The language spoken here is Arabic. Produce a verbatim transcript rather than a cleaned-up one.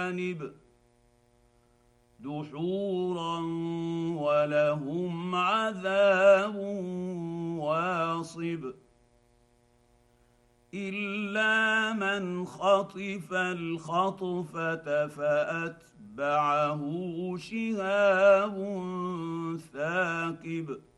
جانب دحورا ولهم عذاب واصب إلا من خطف الخطفة فأتبعه شهاب ثاقب